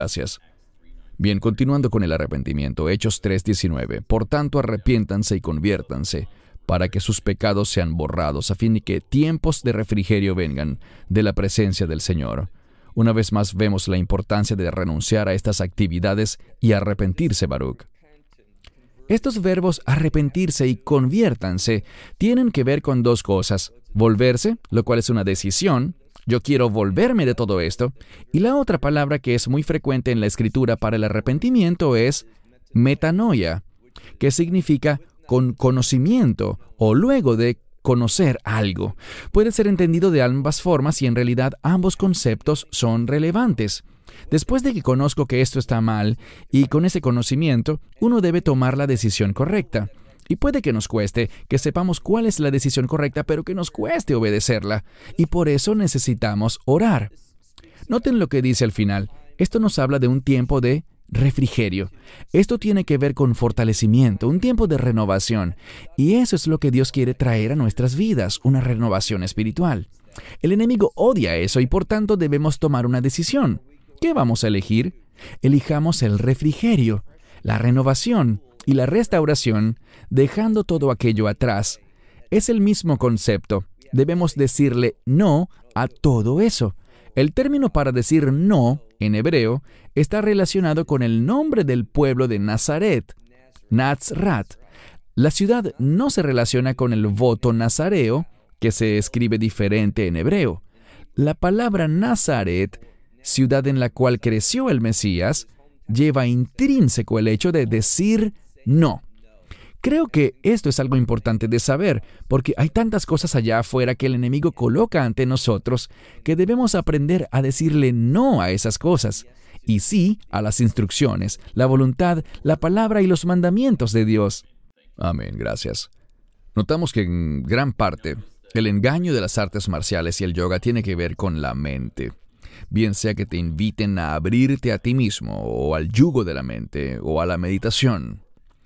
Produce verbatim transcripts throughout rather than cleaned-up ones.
Gracias. Bien, continuando con el arrepentimiento, Hechos tres diecinueve. Por tanto, arrepiéntanse y conviértanse, para que sus pecados sean borrados, a fin de que tiempos de refrigerio vengan de la presencia del Señor. Una vez más vemos la importancia de renunciar a estas actividades y arrepentirse, Baruch. Estos verbos arrepentirse y conviértanse tienen que ver con dos cosas. Volverse, lo cual es una decisión. Yo quiero volverme de todo esto. Y la otra palabra que es muy frecuente en la Escritura para el arrepentimiento es metanoia, que significa con conocimiento o luego de conocer algo. Puede ser entendido de ambas formas y en realidad ambos conceptos son relevantes. Después de que conozco que esto está mal y con ese conocimiento, uno debe tomar la decisión correcta. Y puede que nos cueste, que sepamos cuál es la decisión correcta, pero que nos cueste obedecerla. Y por eso necesitamos orar. Noten lo que dice al final. Esto nos habla de un tiempo de refrigerio. Esto tiene que ver con fortalecimiento, un tiempo de renovación. Y eso es lo que Dios quiere traer a nuestras vidas, una renovación espiritual. El enemigo odia eso y por tanto debemos tomar una decisión. ¿Qué vamos a elegir? Elijamos el refrigerio, la renovación y la restauración, dejando todo aquello atrás. Es el mismo concepto. Debemos decirle no a todo eso. El término para decir no, en hebreo, está relacionado con el nombre del pueblo de Nazaret, Nazrat. La ciudad no se relaciona con el voto nazareo, que se escribe diferente en hebreo. La palabra Nazaret, ciudad en la cual creció el Mesías, lleva intrínseco el hecho de decir no. Creo que esto es algo importante de saber, porque hay tantas cosas allá afuera que el enemigo coloca ante nosotros que debemos aprender a decirle no a esas cosas, y sí a las instrucciones, la voluntad, la palabra y los mandamientos de Dios. Amén, gracias. Notamos que en gran parte el engaño de las artes marciales y el yoga tiene que ver con la mente. Bien sea que te inviten a abrirte a ti mismo, o al yugo de la mente, o a la meditación.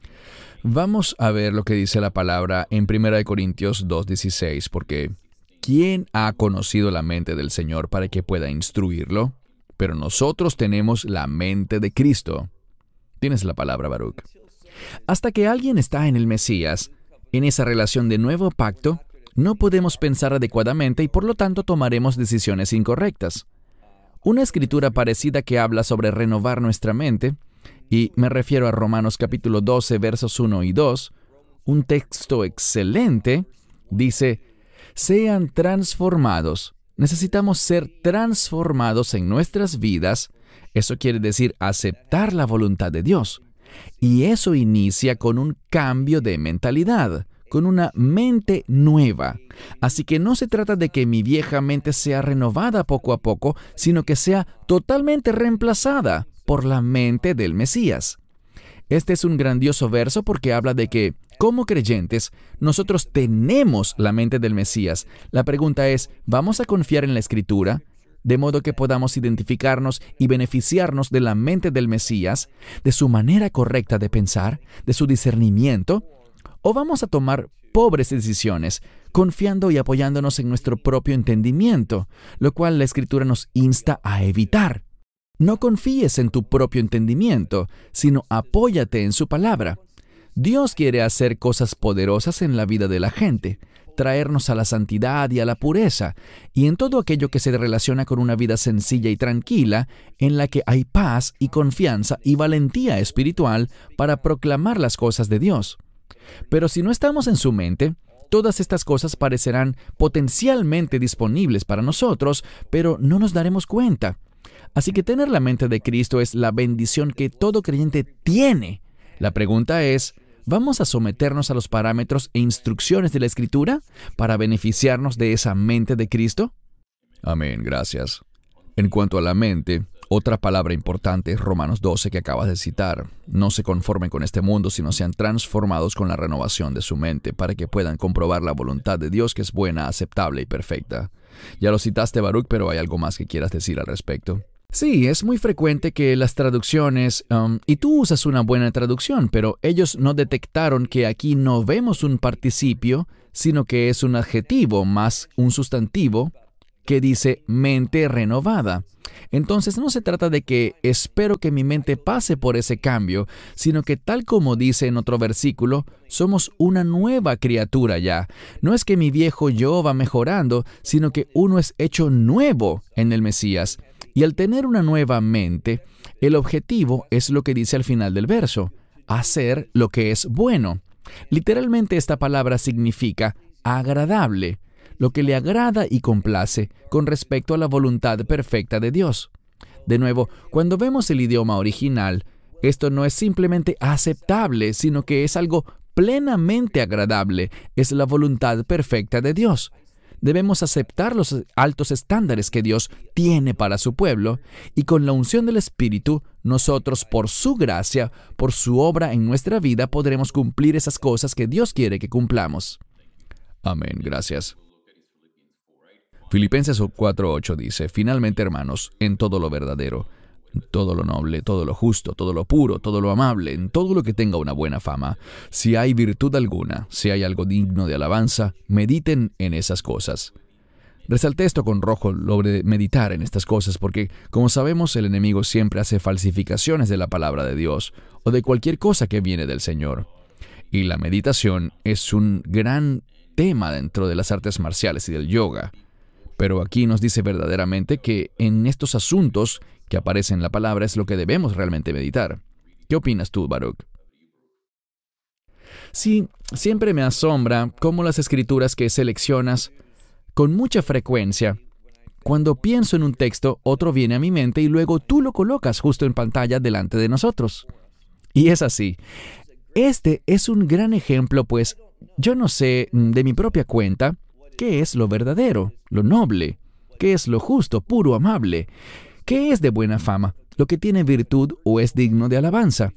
Vamos a ver lo que dice la palabra en primera de Corintios dos dieciséis, porque ¿quién ha conocido la mente del Señor para que pueda instruirlo? Pero nosotros tenemos la mente de Cristo. Tienes la palabra, Baruch. Hasta que alguien está en el Mesías, en esa relación de nuevo pacto, no podemos pensar adecuadamente y por lo tanto tomaremos decisiones incorrectas. Una escritura parecida que habla sobre renovar nuestra mente, y me refiero a Romanos capítulo doce, versos uno y dos, un texto excelente, dice, sean transformados. Necesitamos ser transformados en nuestras vidas. Eso quiere decir aceptar la voluntad de Dios. Y eso inicia con un cambio de mentalidad, con una mente nueva. Así que no se trata de que mi vieja mente sea renovada poco a poco, sino que sea totalmente reemplazada por la mente del Mesías. Este es un grandioso verso porque habla de que, como creyentes, nosotros tenemos la mente del Mesías. La pregunta es, ¿vamos a confiar en la Escritura? De modo que podamos identificarnos y beneficiarnos de la mente del Mesías, de su manera correcta de pensar, de su discernimiento, ¿o vamos a tomar pobres decisiones, confiando y apoyándonos en nuestro propio entendimiento, lo cual la Escritura nos insta a evitar? No confíes en tu propio entendimiento, sino apóyate en su palabra. Dios quiere hacer cosas poderosas en la vida de la gente, traernos a la santidad y a la pureza, y en todo aquello que se relaciona con una vida sencilla y tranquila, en la que hay paz y confianza y valentía espiritual para proclamar las cosas de Dios. Pero si no estamos en su mente, todas estas cosas parecerán potencialmente disponibles para nosotros, pero no nos daremos cuenta. Así que tener la mente de Cristo es la bendición que todo creyente tiene. La pregunta es, ¿vamos a someternos a los parámetros e instrucciones de la Escritura para beneficiarnos de esa mente de Cristo? Amén, gracias. En cuanto a la mente, otra palabra importante es Romanos doce que acabas de citar. No se conformen con este mundo, sino sean transformados con la renovación de su mente para que puedan comprobar la voluntad de Dios que es buena, aceptable y perfecta. Ya lo citaste, Baruch, pero ¿hay algo más que quieras decir al respecto? Sí, es muy frecuente que las traducciones, um, y tú usas una buena traducción, pero ellos no detectaron que aquí no vemos un participio, sino que es un adjetivo más un sustantivo, que dice mente renovada. Entonces no se trata de que espero que mi mente pase por ese cambio, sino que tal como dice en otro versículo, somos una nueva criatura ya. No es que mi viejo yo va mejorando, sino que uno es hecho nuevo en el Mesías. Y al tener una nueva mente, el objetivo es lo que dice al final del verso, hacer lo que es bueno. Literalmente esta palabra significa agradable, lo que le agrada y complace con respecto a la voluntad perfecta de Dios. De nuevo, cuando vemos el idioma original, esto no es simplemente aceptable, sino que es algo plenamente agradable, es la voluntad perfecta de Dios. Debemos aceptar los altos estándares que Dios tiene para su pueblo, y con la unción del Espíritu, nosotros, por su gracia, por su obra en nuestra vida, podremos cumplir esas cosas que Dios quiere que cumplamos. Amén, gracias. Filipenses cuatro ocho dice, finalmente, hermanos, en todo lo verdadero, todo lo noble, todo lo justo, todo lo puro, todo lo amable, en todo lo que tenga una buena fama, si hay virtud alguna, si hay algo digno de alabanza, mediten en esas cosas. Resalté esto con rojo, lo de meditar en estas cosas, porque, como sabemos, el enemigo siempre hace falsificaciones de la palabra de Dios o de cualquier cosa que viene del Señor. Y la meditación es un gran tema dentro de las artes marciales y del yoga. Pero aquí nos dice verdaderamente que en estos asuntos que aparecen en la palabra es lo que debemos realmente meditar. ¿Qué opinas tú, Baruch? Sí, siempre me asombra cómo las escrituras que seleccionas con mucha frecuencia, cuando pienso en un texto, otro viene a mi mente y luego tú lo colocas justo en pantalla delante de nosotros. Y es así. Este es un gran ejemplo, pues yo no sé de mi propia cuenta qué es lo verdadero, lo noble, qué es lo justo, puro, amable, qué es de buena fama, lo que tiene virtud o es digno de alabanza.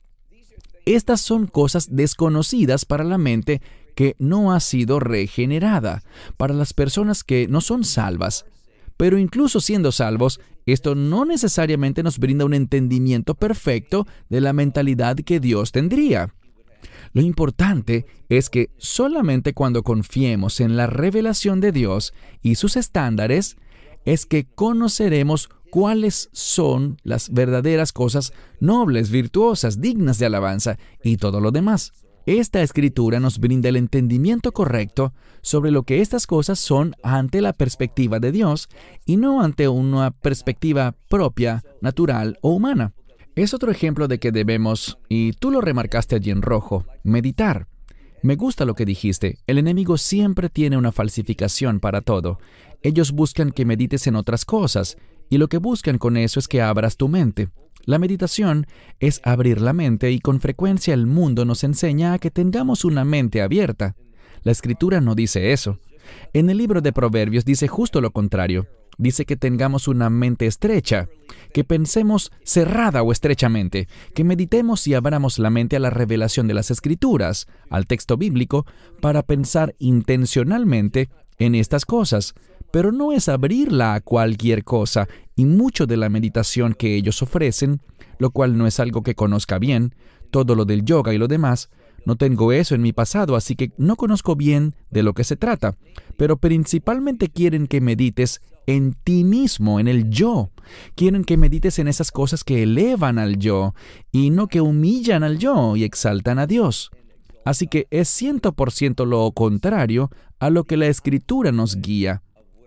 Estas son cosas desconocidas para la mente que no ha sido regenerada, para las personas que no son salvas. Pero incluso siendo salvos, esto no necesariamente nos brinda un entendimiento perfecto de la mentalidad que Dios tendría. Lo importante es que solamente cuando confiemos en la revelación de Dios y sus estándares, es que conoceremos cuáles son las verdaderas cosas nobles, virtuosas, dignas de alabanza y todo lo demás. Esta escritura nos brinda el entendimiento correcto sobre lo que estas cosas son ante la perspectiva de Dios y no ante una perspectiva propia, natural o humana. Es otro ejemplo de que debemos, y tú lo remarcaste allí en rojo, meditar. Me gusta lo que dijiste. El enemigo siempre tiene una falsificación para todo. Ellos buscan que medites en otras cosas, y lo que buscan con eso es que abras tu mente. La meditación es abrir la mente y con frecuencia el mundo nos enseña a que tengamos una mente abierta. La Escritura no dice eso. En el libro de Proverbios dice justo lo contrario. Dice que tengamos una mente estrecha, que pensemos cerrada o estrechamente, que meditemos y abramos la mente a la revelación de las Escrituras, al texto bíblico, para pensar intencionalmente en estas cosas. Pero no es abrirla a cualquier cosa, y mucho de la meditación que ellos ofrecen, lo cual no es algo que conozca bien, todo lo del yoga y lo demás, no tengo eso en mi pasado, así que no conozco bien de lo que se trata, pero principalmente quieren que medites en ti mismo, en el yo. Quieren que medites en esas cosas que elevan al yo, y no que humillan al yo y exaltan a Dios. Así que es ciento por ciento lo contrario a lo que la Escritura nos guía.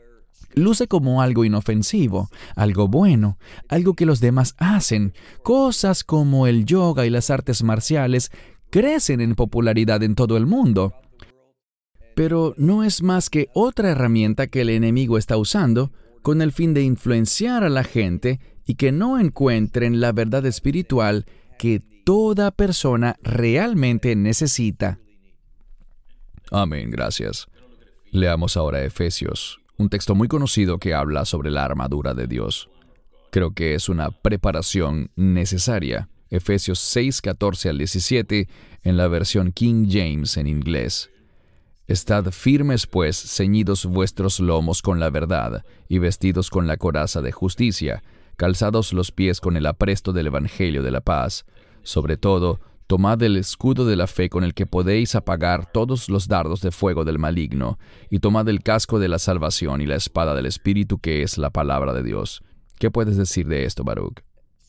Luce como algo inofensivo, algo bueno, algo que los demás hacen. Cosas como el yoga y las artes marciales crecen en popularidad en todo el mundo. Pero no es más que otra herramienta que el enemigo está usando con el fin de influenciar a la gente y que no encuentren la verdad espiritual que toda persona realmente necesita. Amén, gracias. Leamos ahora Efesios, un texto muy conocido que habla sobre la armadura de Dios. Creo que es una preparación necesaria. Efesios seis, catorce al diecisiete, en la versión King James en inglés. Estad firmes, pues, ceñidos vuestros lomos con la verdad, y vestidos con la coraza de justicia, calzados los pies con el apresto del Evangelio de la paz. Sobre todo, Tomad el escudo de la fe con el que podéis apagar todos los dardos de fuego del maligno, y tomad el casco de la salvación y la espada del Espíritu, que es la palabra de Dios. ¿Qué puedes decir de esto, Baruch?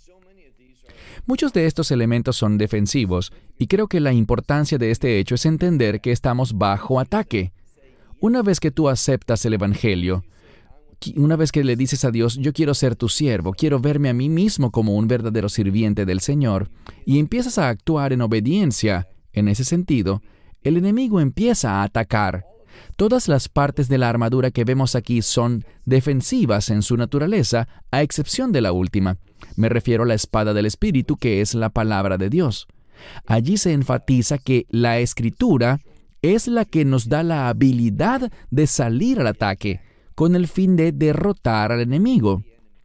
Muchos de estos elementos son defensivos, y creo que la importancia de este hecho es entender que estamos bajo ataque. Una vez que tú aceptas el Evangelio, una vez que le dices a Dios, yo quiero ser tu siervo, quiero verme a mí mismo como un verdadero sirviente del Señor, y empiezas a actuar en obediencia, en ese sentido, el enemigo empieza a atacar. Todas las partes de la armadura que vemos aquí son defensivas en su naturaleza, a excepción de la última. Me refiero a la espada del Espíritu, que es la palabra de Dios. Allí se enfatiza que la Escritura es la que nos da la habilidad de salir al ataque, con el fin de derrotar al enemigo.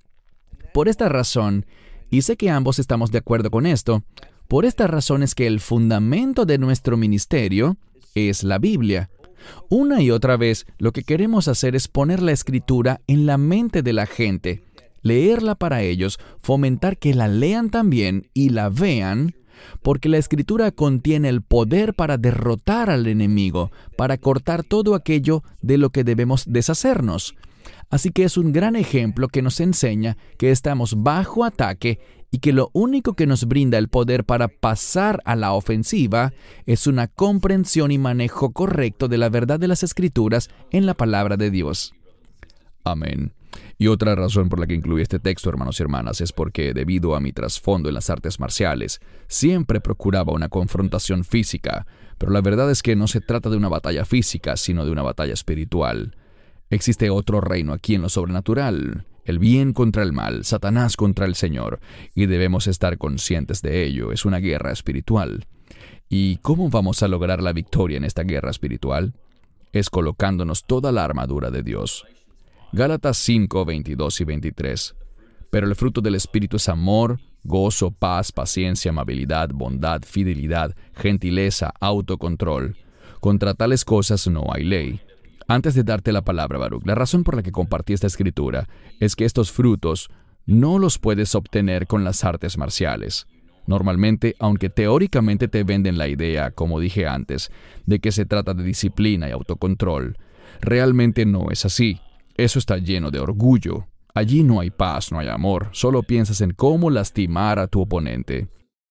Por esta razón, y sé que ambos estamos de acuerdo con esto, por esta razón es que el fundamento de nuestro ministerio es la Biblia. Una y otra vez, lo que queremos hacer es poner la Escritura en la mente de la gente, leerla para ellos, fomentar que la lean también y la vean, porque la Escritura contiene el poder para derrotar al enemigo, para cortar todo aquello de lo que debemos deshacernos. Así que es un gran ejemplo que nos enseña que estamos bajo ataque y que lo único que nos brinda el poder para pasar a la ofensiva es una comprensión y manejo correcto de la verdad de las Escrituras en la palabra de Dios. Amén. Y otra razón por la que incluí este texto, hermanos y hermanas, es porque, debido a mi trasfondo en las artes marciales, siempre procuraba una confrontación física, pero la verdad es que no se trata de una batalla física, sino de una batalla espiritual. Existe otro reino aquí en lo sobrenatural, el bien contra el mal, Satanás contra el Señor, y debemos estar conscientes de ello. Es una guerra espiritual. ¿Y cómo vamos a lograr la victoria en esta guerra espiritual? Es colocándonos toda la armadura de Dios. Gálatas cinco, veintidós y veintitrés. Pero el fruto del Espíritu es amor, gozo, paz, paciencia, amabilidad, bondad, fidelidad, gentileza, autocontrol. Contra tales cosas no hay ley. Antes de darte la palabra, Baruch, la razón por la que compartí esta escritura es que estos frutos no los puedes obtener con las artes marciales. Normalmente, aunque teóricamente te venden la idea, como dije antes, de que se trata de disciplina y autocontrol, realmente no es así. Eso está lleno de orgullo. Allí no hay paz, no hay amor. Solo piensas en cómo lastimar a tu oponente.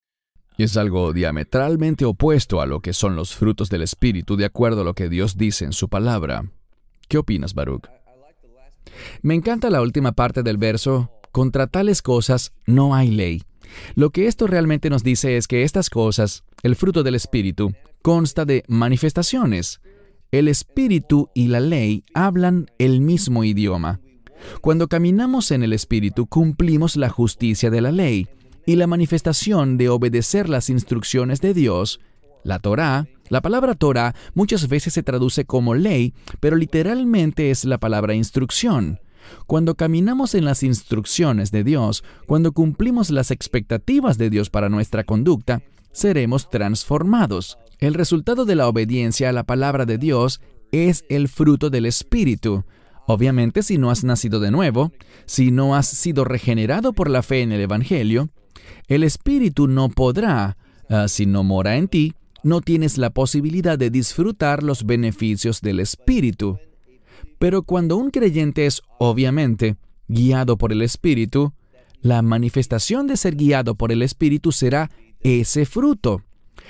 Y es algo diametralmente opuesto a lo que son los frutos del Espíritu, de acuerdo a lo que Dios dice en su palabra. ¿Qué opinas, Baruch? Me encanta la última parte del verso. Contra tales cosas no hay ley. Lo que esto realmente nos dice es que estas cosas, el fruto del Espíritu, consta de manifestaciones. El Espíritu y la ley hablan el mismo idioma. Cuando caminamos en el Espíritu, cumplimos la justicia de la ley y la manifestación de obedecer las instrucciones de Dios. La Torá, la palabra Torá muchas veces se traduce como ley, pero literalmente es la palabra instrucción. Cuando caminamos en las instrucciones de Dios, cuando cumplimos las expectativas de Dios para nuestra conducta, seremos transformados. El resultado de la obediencia a la palabra de Dios es el fruto del Espíritu. Obviamente, si no has nacido de nuevo, si no has sido regenerado por la fe en el Evangelio, el Espíritu no podrá, uh, si no mora en ti, no tienes la posibilidad de disfrutar los beneficios del Espíritu. Pero cuando un creyente es, obviamente, guiado por el Espíritu, la manifestación de ser guiado por el Espíritu será ese fruto.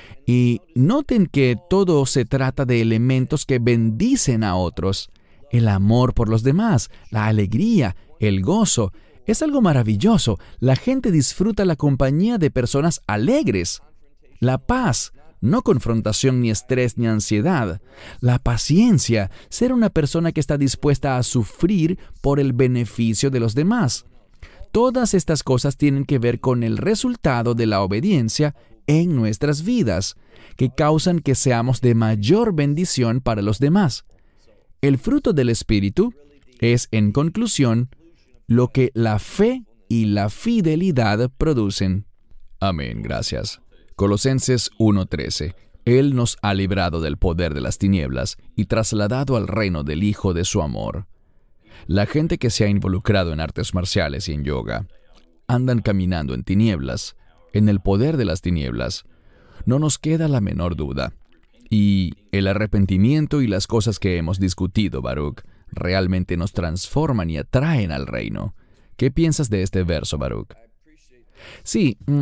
Y noten que todo se trata de elementos que bendicen a otros. El amor por los demás, la alegría, el gozo. Es algo maravilloso. La gente disfruta la compañía de personas alegres. La paz, no confrontación ni estrés ni ansiedad. La paciencia, ser una persona que está dispuesta a sufrir por el beneficio de los demás. Todas estas cosas tienen que ver con el resultado de la obediencia en nuestras vidas, que causan que seamos de mayor bendición para los demás. El fruto del Espíritu es, en conclusión, lo que la fe y la fidelidad producen. Amén, gracias. Colosenses uno trece. Él nos ha librado del poder de las tinieblas y trasladado al reino del Hijo de su amor. La gente que se ha involucrado en artes marciales y en yoga andan caminando en tinieblas, en el poder de las tinieblas. no nos queda la menor duda. Y el arrepentimiento y las cosas que hemos discutido, Baruch, realmente nos transforman y atraen al reino. ¿Qué piensas de este verso, Baruch? Sí,